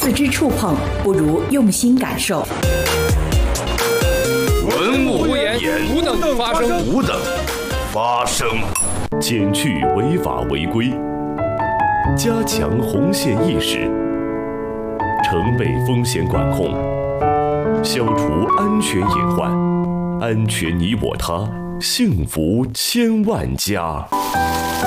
四肢触碰，不如用心感受。 文物不言，不等发生， 不等发生。 减去违法违规，加强红线意识，承备风险管控，消除安全隐患，安全你我他，幸福千万家。